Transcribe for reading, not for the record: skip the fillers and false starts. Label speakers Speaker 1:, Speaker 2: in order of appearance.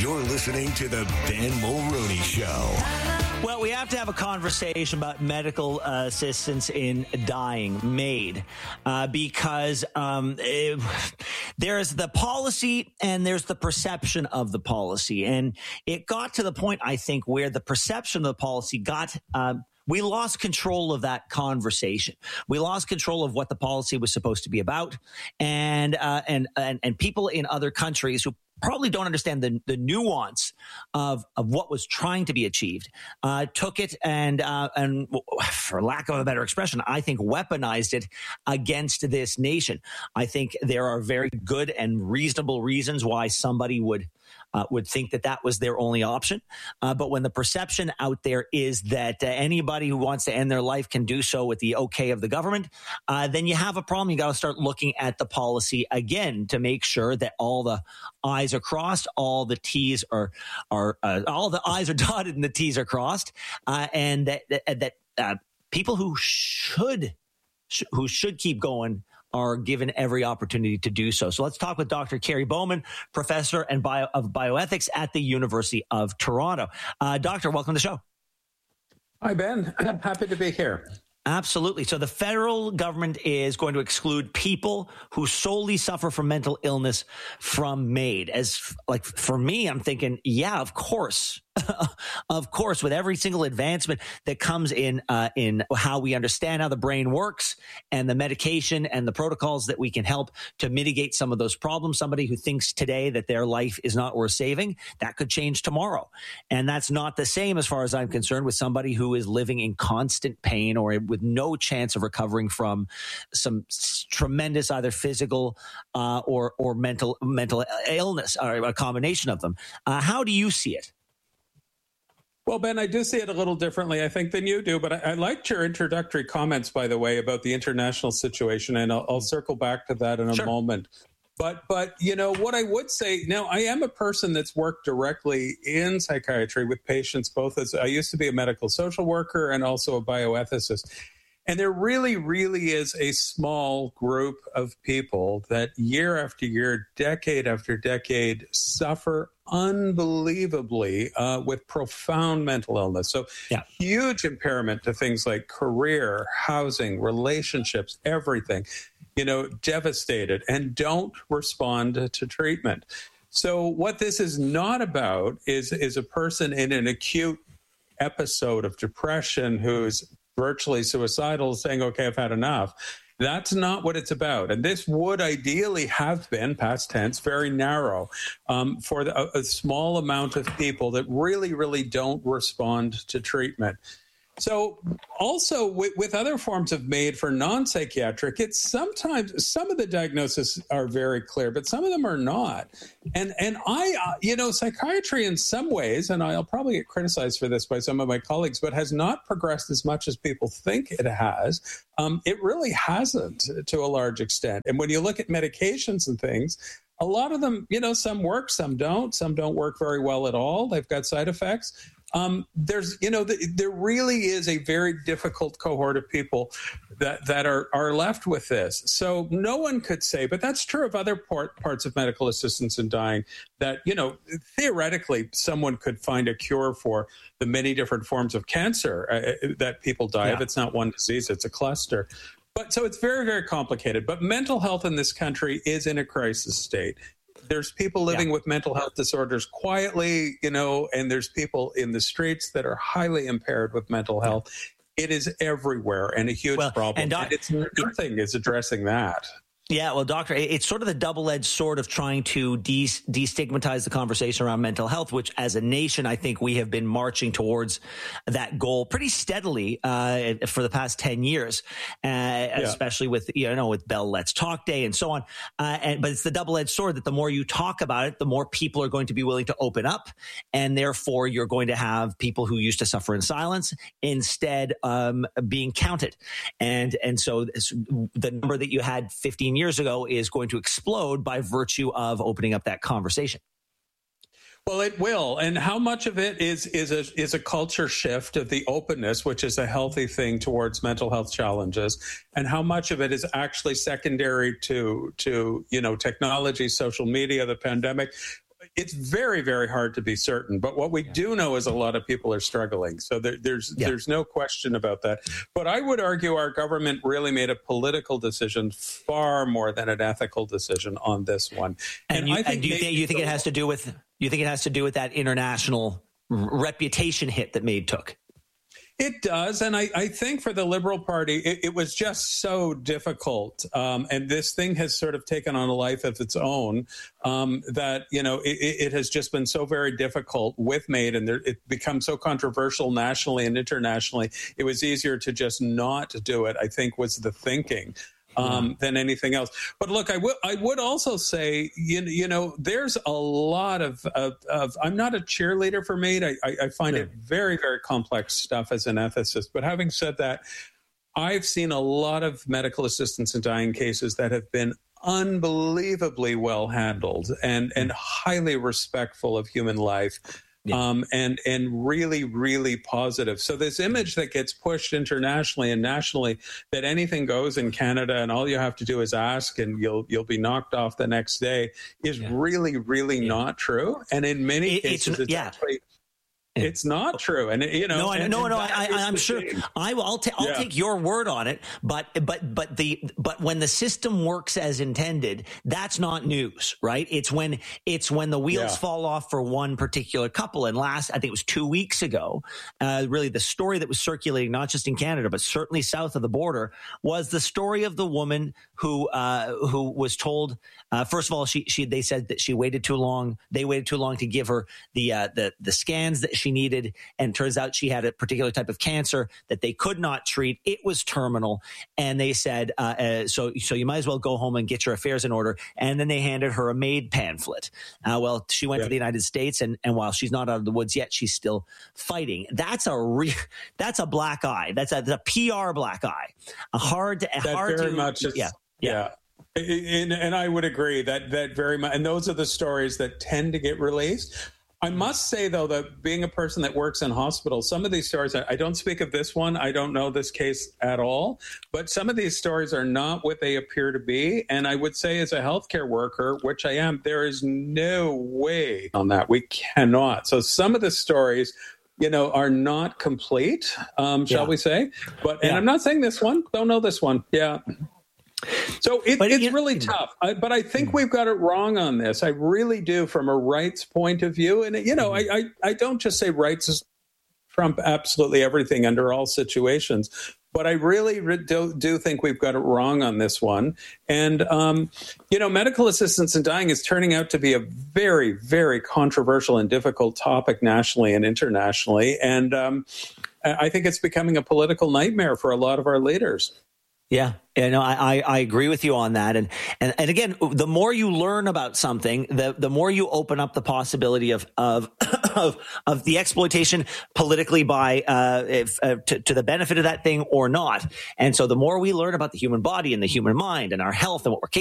Speaker 1: You're listening to the Ben Mulroney Show.
Speaker 2: Well, we have to have a conversation about medical assistance in dying, MAID, because there's the policy and there's the perception of the policy. And it got to the point, I think, where the perception of the policy got... we lost control of that conversation. We lost control of what the policy was supposed to be about, and people in other countries who probably don't understand the nuance of what was trying to be achieved took it and for lack of a better expression, I think weaponized it against this nation. I think there are very good and reasonable reasons why somebody would think that was their only option. But when the perception out there is that anybody who wants to end their life can do so with the okay of the government, then you have a problem. You got to start looking at the policy again to make sure that all the I's are crossed, all the T's are all the I's are dotted and the T's are crossed, and that people who should keep going are given every opportunity to do so. So let's talk with Dr. Kerry Bowman, professor of bioethics at the University of Toronto. Doctor, welcome to the show.
Speaker 3: Hi, Ben. I'm happy to be here.
Speaker 2: Absolutely. So the federal government is going to exclude people who solely suffer from mental illness from MAID. For me, I'm thinking, yeah, of course. Of course, with every single advancement that comes in how we understand how the brain works and the medication and the protocols that we can help to mitigate some of those problems. Somebody who thinks today that their life is not worth saving, that could change tomorrow. And that's not the same, as far as I'm concerned, with somebody who is living in constant pain or with no chance of recovering from some tremendous either physical or mental illness, or a combination of them. How do you see it?
Speaker 3: Well, Ben, I do see it a little differently, I think, than you do. But I liked your introductory comments, by the way, about the international situation, and I'll circle back to that in a moment. But you know what I would say now, I am a person that's worked directly in psychiatry with patients, both as I used to be a medical social worker and also a bioethicist. And there really, really is a small group of people that year after year, decade after decade, suffer unbelievably with profound mental illness. So huge impairment to things like career, housing, relationships, everything, devastated, and don't respond to treatment. So what this is not about is a person in an acute episode of depression who's virtually suicidal saying, okay, I've had enough. That's not what it's about. And this would ideally have been, past tense, very narrow for a small amount of people that really, really don't respond to treatment. So also with other forms of MAID for non-psychiatric, it's sometimes some of the diagnoses are very clear, but some of them are not. And psychiatry in some ways, and I'll probably get criticized for this by some of my colleagues, but has not progressed as much as people think it has. It really hasn't to a large extent. And when you look at medications and things, a lot of them, some work, some don't work very well at all. They've got side effects. There really is a very difficult cohort of people that are left with this. So no one could say, but that's true of other parts of medical assistance in dying, that, theoretically someone could find a cure for the many different forms of cancer that people die of. It's not one disease, it's a cluster. But so it's very, very complicated. But mental health in this country is in a crisis state. There's people living with mental health disorders quietly, and there's people in the streets that are highly impaired with mental health. It is everywhere and a huge problem. And it's nothing is addressing that.
Speaker 2: Yeah, well, Doctor, it's sort of the double-edged sword of trying to destigmatize the conversation around mental health, which as a nation, I think we have been marching towards that goal pretty steadily for the past 10 years, especially with, with Bell Let's Talk Day and so on. But it's the double-edged sword that the more you talk about it, the more people are going to be willing to open up. And therefore, you're going to have people who used to suffer in silence instead being counted. And so the number that you had 15 years ago is going to explode by virtue of opening up that conversation.
Speaker 3: Well, it will. And how much of it is a culture shift of the openness, which is a healthy thing towards mental health challenges, and how much of it is actually secondary to technology, social media, the pandemic? it's very, very hard to be certain. But what we do know is a lot of people are struggling. So there's no question about that. But I would argue our government really made a political decision far more than an ethical decision on this one.
Speaker 2: And you think it has to do with that international reputation hit that Made took?
Speaker 3: It does. And I think for the Liberal Party, it was just so difficult. And this thing has sort of taken on a life of its own that, it has just been so very difficult with Made. And it becomes so controversial nationally and internationally. It was easier to just not do it, I think, was the thinking. Than anything else. But look, I would also say, there's a lot of I'm not a cheerleader for Made. I find it very, very complex stuff as an ethicist. But having said that, I've seen a lot of medical assistance in dying cases that have been unbelievably well handled and highly respectful of human life. And really, really positive. So this image that gets pushed internationally and nationally that anything goes in Canada and all you have to do is ask and you'll be knocked off the next day is really, really not true. And in many cases, it's actually... It's not true, and I'm sure
Speaker 2: I'll take your word on it. But when the system works as intended, that's not news, right? It's when the wheels fall off for one particular couple. And I think it was 2 weeks ago, really the story that was circulating not just in Canada but certainly south of the border was the story of the woman who was told. First of all, they said that she waited too long. They waited too long to give her the scans that she needed, and turns out she had a particular type of cancer that they could not treat. It was terminal, and they said, so you might as well go home and get your affairs in order. And then they handed her a Made pamphlet. Well, she went to the United States, and while she's not out of the woods yet, she's still fighting. That's a black eye. That's a PR black eye.
Speaker 3: And I would agree that very much. And those are the stories that tend to get released. I must say, though, that being a person that works in hospitals, some of these stories, I don't speak of this one. I don't know this case at all. But some of these stories are not what they appear to be. And I would say as a healthcare worker, which I am, there is no way on that. We cannot. So some of the stories, are not complete, shall we say. And I'm not saying this one. Don't know this one. Yeah. So it's really tough, but I think we've got it wrong on this. I really do, from a rights point of view. And, I don't just say rights trump absolutely everything under all situations, but I really do think we've got it wrong on this one. And, medical assistance in dying is turning out to be a very, very controversial and difficult topic nationally and internationally. And I think it's becoming a political nightmare for a lot of our leaders.
Speaker 2: Yeah, I agree with you on that. And again, the more you learn about something, the more you open up the possibility of the exploitation politically by to the benefit of that thing or not. And so the more we learn about the human body and the human mind and our health and what we're capable